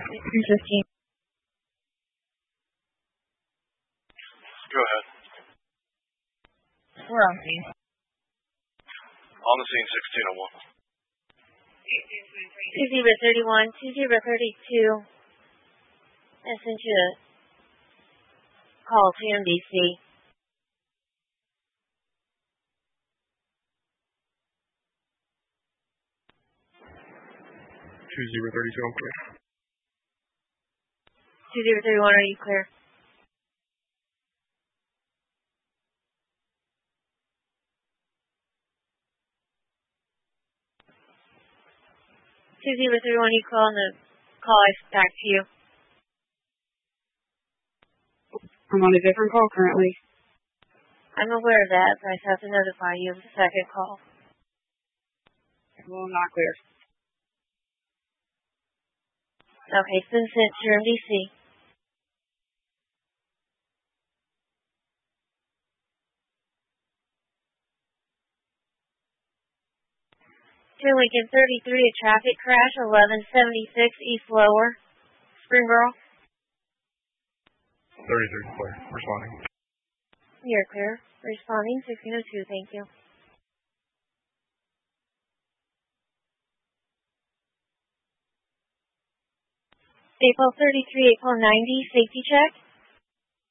315. Go ahead. We're on scene. On the scene, 1601. 2031, 2032. I sent you a call to MDC. 2032, I'm clear. 2031, are you clear? You call and the call is back to you. I'm on a different call currently. I'm aware of that, but I have to notify you of the second call. Well, not clear. Okay, it's been sent to your MDC. To Lincoln 33, a traffic crash, 1176 East Lower, Springboro. 33 clear. Responding. You're clear. Responding, 1602, thank you. April 33, April 90, safety check.